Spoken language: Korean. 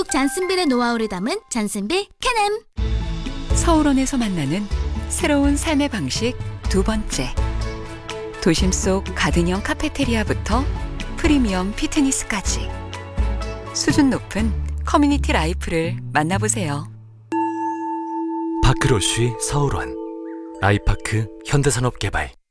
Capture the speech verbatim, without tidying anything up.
속 잔슨빌의 노하우를 담은 잔슨빌 캔엠. 서울원에서 만나는 새로운 삶의 방식 두 번째. 도심 속 가든형 카페테리아부터 프리미엄 피트니스까지 수준 높은 커뮤니티 라이프를 만나보세요. 파크로쉬 서울원 아이파크 현대산업개발.